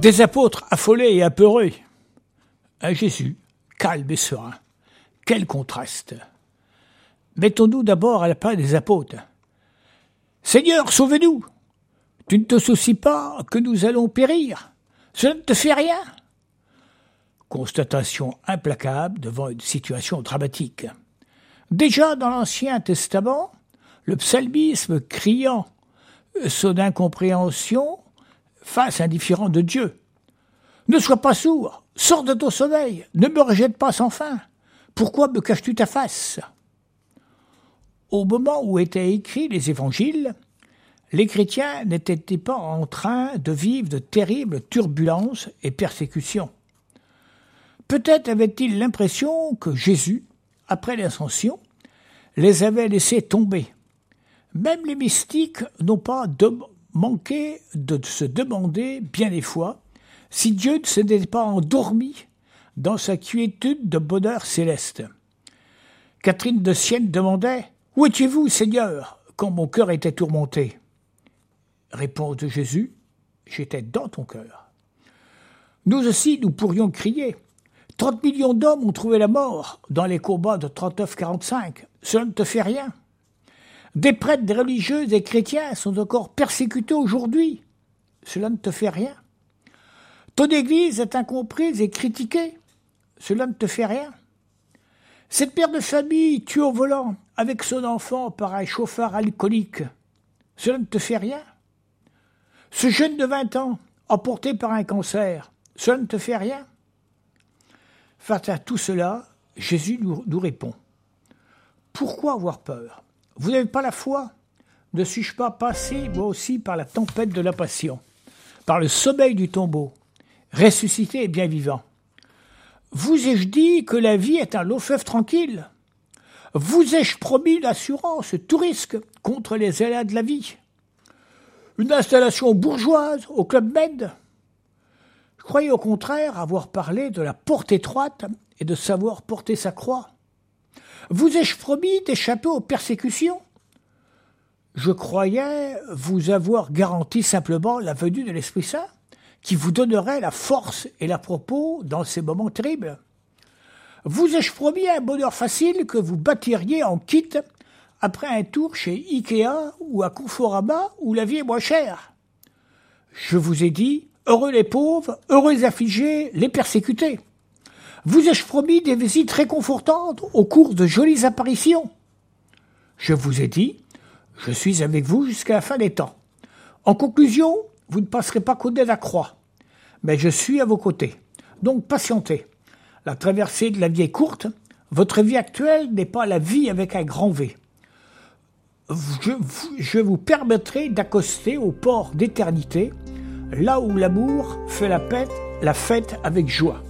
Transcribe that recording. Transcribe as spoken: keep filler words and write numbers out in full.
Des apôtres affolés et apeurés. Un Jésus calme et serein. Quel contraste! Mettons-nous d'abord à la place des apôtres. « Seigneur, sauve-nous! Tu ne te soucies pas que nous allons périr? Cela ne te fait rien ?» Constatation implacable devant une situation dramatique. Déjà dans l'Ancien Testament, le psalmisme criant son incompréhension face indifférent de Dieu. « Ne sois pas sourd, sors de ton sommeil, ne me rejette pas sans fin. Pourquoi me caches-tu ta face ?» Au moment où étaient écrits les évangiles, les chrétiens n'étaient pas en train de vivre de terribles turbulences et persécutions. Peut-être avaient-ils l'impression que Jésus, après l'ascension, les avait laissés tomber. Même les mystiques n'ont pas de manqué de se demander bien des fois si Dieu ne s'était pas endormi dans sa quiétude de bonheur céleste. Catherine de Sienne demandait « Où étiez-vous, Seigneur, quand mon cœur était tourmenté ?» Réponse de Jésus « J'étais dans ton cœur. » Nous aussi, nous pourrions crier « Trente millions d'hommes ont trouvé la mort dans les combats de trente-neuf quarante-cinq. Cela ne te fait rien. Des prêtres, des religieux, des chrétiens sont encore persécutés aujourd'hui. Cela ne te fait rien. Ton Église est incomprise et critiquée. Cela ne te fait rien. Cette mère de famille tue au volant avec son enfant par un chauffard alcoolique. Cela ne te fait rien. Ce jeune de vingt ans, emporté par un cancer, cela ne te fait rien. Face à tout cela, Jésus nous, nous répond. Pourquoi avoir peur? Vous n'avez pas la foi? Ne suis-je pas passé, moi aussi, par la tempête de la passion, par le sommeil du tombeau, ressuscité et bien vivant? Vous ai-je dit que la vie est un long fleuve tranquille? Vous ai-je promis une assurance tout risque contre les aléas de la vie? Une installation bourgeoise au Club Med? Je croyais au contraire avoir parlé de la porte étroite et de savoir porter sa croix. Vous ai-je promis d'échapper aux persécutions? Je croyais vous avoir garanti simplement la venue de l'Esprit Saint, qui vous donnerait la force et la propos dans ces moments terribles. Vous ai-je promis un bonheur facile que vous bâtiriez en kit après un tour chez Ikea ou à Conforama où la vie est moins chère? Je vous ai dit, heureux les pauvres, heureux les affligés, les persécutés. Vous ai-je promis des visites réconfortantes au cours de jolies apparitions? Je vous ai dit, je suis avec vous jusqu'à la fin des temps. En conclusion, vous ne passerez pas côté de la croix, mais je suis à vos côtés. Donc patientez. La traversée de la vie est courte. Votre vie actuelle n'est pas la vie avec un grand V. Je, je vous permettrai d'accoster au port d'éternité, là où l'amour fait la fête, la fête avec joie.